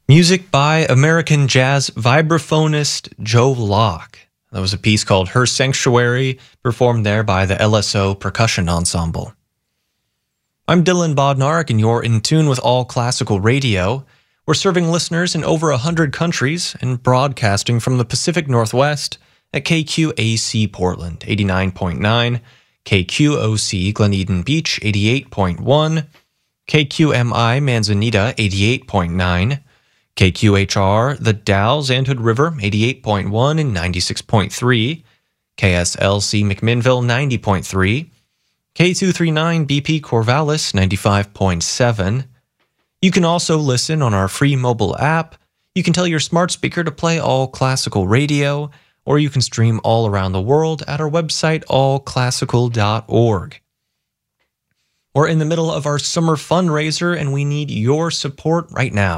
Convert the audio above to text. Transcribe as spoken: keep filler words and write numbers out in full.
Music by American jazz vibraphonist Joe Locke. That was a piece called Her Sanctuary, performed there by the L S O Percussion Ensemble. I'm Dylan Bodnar, and you're in tune with All Classical Radio. We're serving listeners in over one hundred countries and broadcasting from the Pacific Northwest at K Q A C Portland, eighty-nine point nine, K Q O C Glen Eden Beach, eighty-eight point one, K Q M I Manzanita, eighty-eight point nine, K Q H R The Dalles and Hood River, eighty-eight point one and ninety-six point three, K S L C McMinnville, ninety point three, K two thirty-nine B P Corvallis, ninety-five point seven. You can also listen on our free mobile app. You can tell your smart speaker to play All Classical Radio, or you can stream all around the world at our website, all classical dot org. We're in the middle of our summer fundraiser, and we need your support right now.